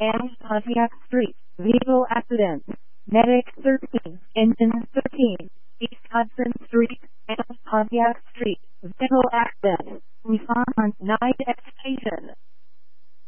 and Pontiac Street. Vehicle accident. Medic 13, engine 13, East Hudson Street and Pontiac Street. Vehicle accident. Response 9 Station.